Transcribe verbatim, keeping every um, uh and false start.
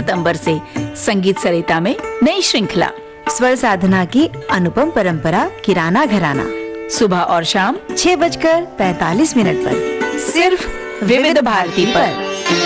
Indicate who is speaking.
Speaker 1: सितंबर से संगीत सरिता में नई श्रृंखला
Speaker 2: स्वर साधना की अनुपम परंपरा किराना घराना,
Speaker 1: सुबह और शाम
Speaker 2: छह बजकर पैतालीस मिनट पर
Speaker 1: सिर्फ विविध भारती पर।